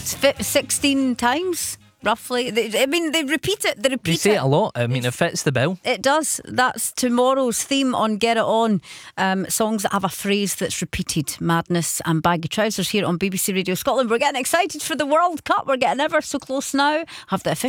16 times. Roughly. They repeat it. They say it a lot. It fits the bill. It does. That's tomorrow's theme on Get It On. Songs that have a phrase that's repeated. Madness and Baggy Trousers here on BBC Radio Scotland. We're getting excited for the World Cup. We're getting ever so close now. Have the official